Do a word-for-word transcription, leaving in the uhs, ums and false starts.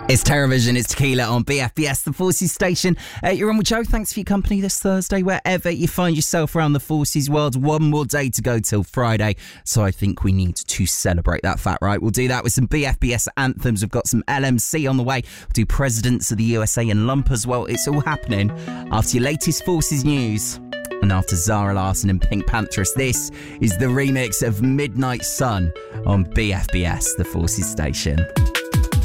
It's TerraVision, it's Tequila on B F B S, the Forces station. Uh, you're on with Joe. Thanks for your company this Thursday, wherever you find yourself around the Forces world. One more day to go till Friday, so I think we need to celebrate that fact, right? We'll do that with some B F B S anthems. We've got some L M C on the way. We'll do Presidents of the U S A and Lump as well. It's all happening after your latest Forces news. And after Zara Larsson and Pink Panthers, this is the remix of Midnight Sun on B F B S, the Forces station.